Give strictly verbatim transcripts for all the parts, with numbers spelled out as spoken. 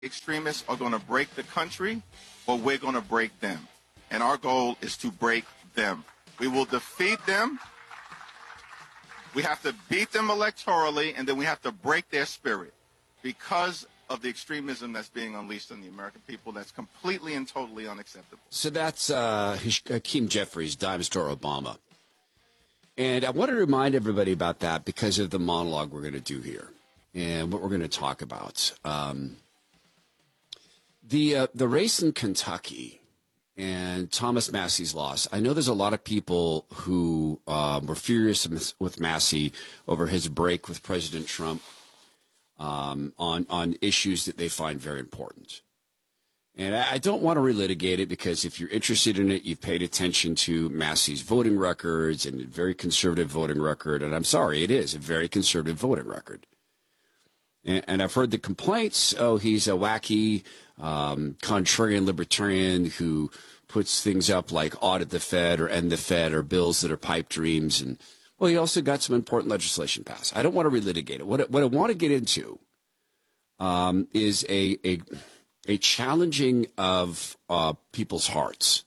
Extremists are going to break the country, or we're going to break them. And our goal is to break them. We will defeat them. We have to beat them electorally, and then we have to break their spirit because of the extremism that's being unleashed on the American people. That's completely and totally unacceptable. So that's uh, Hakeem Jeffries, Dime Store Obama. And I want to remind everybody about that because of the monologue we're going to do here and what we're going to talk about. Um, the uh, the race in Kentucky and Thomas Massey's loss. I know there's a lot of people who uh, were furious with Massey over his break with President Trump um, on on issues that they find very important. And I don't want to relitigate it because if you're interested in it, you've paid attention to Massey's voting records and a very conservative voting record. And I'm sorry, it is a very conservative voting record. And, and I've heard the complaints, oh, he's a wacky, um, contrarian libertarian who puts things up like audit the Fed or end the Fed or bills that are pipe dreams. And, well, he also got some important legislation passed. I don't want to relitigate it. What, I- what I want to get into um, is a... a a challenging of uh, people's hearts,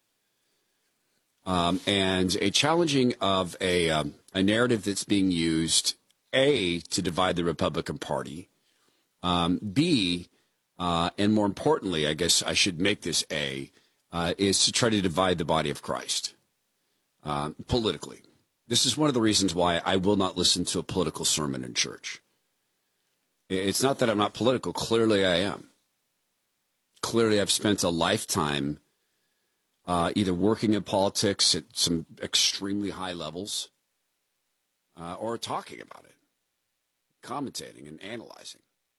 um, and a challenging of a, um, a narrative that's being used, A, to divide the Republican Party, um, B, uh, and more importantly, I guess I should make this A, uh, is to try to divide the body of Christ uh, politically. This is one of the reasons why I will not listen to a political sermon in church. It's not that I'm not political. Clearly I am. Clearly, I've spent a lifetime uh, either working in politics at some extremely high levels uh, or talking about it, commentating and analyzing.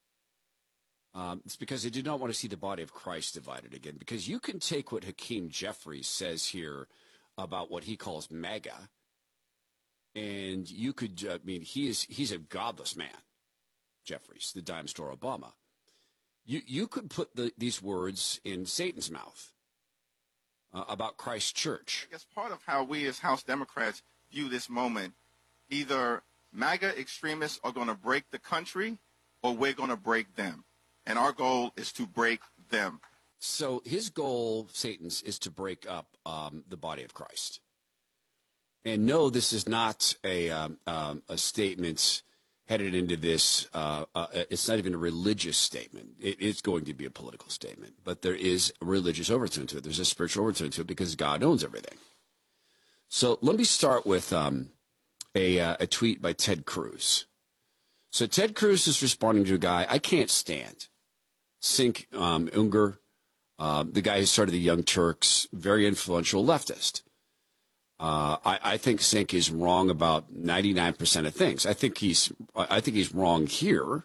Um, it's because I do not want to see the body of Christ divided again, because you can take what Hakeem Jeffries says here about what he calls MAGA, and you could, uh, I mean, he is he's a godless man, Jeffries, the dime store Obama. You you could put the, these words in Satan's mouth uh, about Christ's church. I guess part of how we as House Democrats view this moment, either MAGA extremists are going to break the country, or we're going to break them. And our goal is to break them. So his goal, Satan's, is to break up um, the body of Christ. And no, this is not a, um, um, a statement headed into this, uh, uh, it's not even a religious statement. It is going to be a political statement, but there is a religious overtone to it. There's a spiritual overtone to it because God owns everything. So let me start with um, a, uh, a tweet by Ted Cruz. So Ted Cruz is responding to a guy I can't stand, Cenk um, Uygur, uh, the guy who started the Young Turks, very influential leftist. Uh, I, I think Cenk is wrong about ninety-nine percent of things. I think he's I think he's wrong here.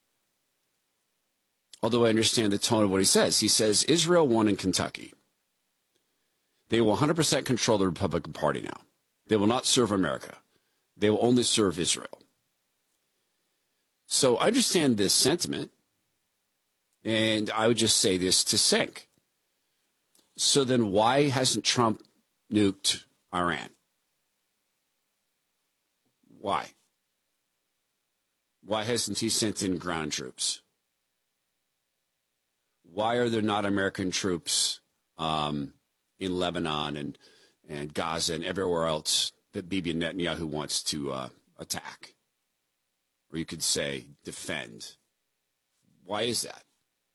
Although I understand the tone of what he says. He says Israel won in Kentucky. They will one hundred percent control the Republican Party now. They will not serve America. They will only serve Israel. So I understand this sentiment, and I would just say this to Cenk. So then why hasn't Trump nuked Iran? Why? Why hasn't he sent in ground troops? Why are there not American troops um, in Lebanon and, and Gaza and everywhere else that Bibi Netanyahu wants to uh, attack? Or you could say defend. Why is that?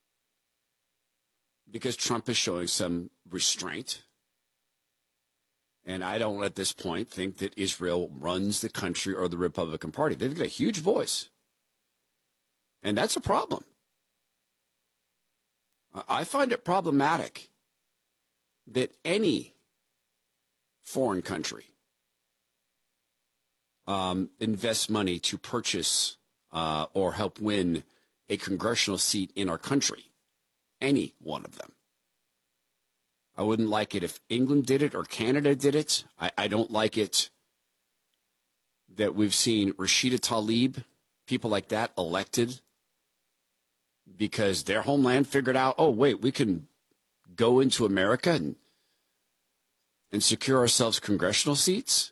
Because Trump is showing some restraint. And I don't at this point think that Israel runs the country or the Republican Party. They've got a huge voice. And that's a problem. I find it problematic that any foreign country um, invests money to purchase uh, or help win a congressional seat in our country. Any one of them. I wouldn't like it if England did it or Canada did it. I, I don't like it that we've seen Rashida Tlaib, people like that, elected because their homeland figured out, oh, wait, we can go into America and, and secure ourselves congressional seats.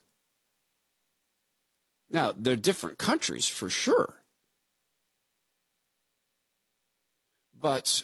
Now, they're different countries for sure. But